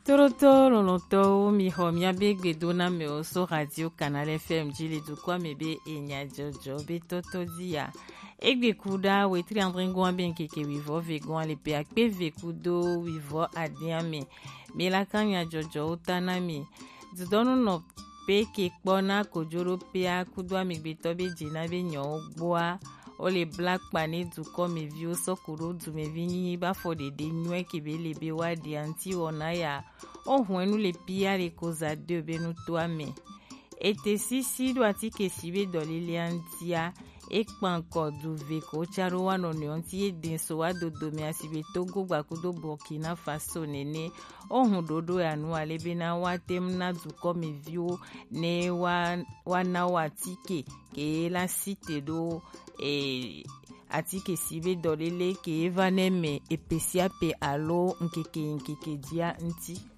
Toroto loloto miho miabegbe dona me oso radio Canal FM jili dukwa mebe enya jojo betoto dia. Egbe kuda wetri andringwa benkeke wivo vegwa le pe akpe vekudo wivo adiame. Mela kanya jojo utanami. Zidonu no peke kpona kojoro pea kudwa migbeto be jina be nyo gboa. Ole black pane du comme vieux sokoro du me vini ba fo de nywe kebe lebe wa di anti onaya o hwenu le pia le koza de benu toame ete sisi do atike sibe dolile antia ekpanko du veko charo wa no ne onti eden so wa dodo me asibe Togo gbakudo Burkina Faso nene o hun dodo ya nu alebe na wa temna du comme vieux ne wa na watike ke la cité do atike sibe dolele ke evaneme epesia pe alo nkeke dia nti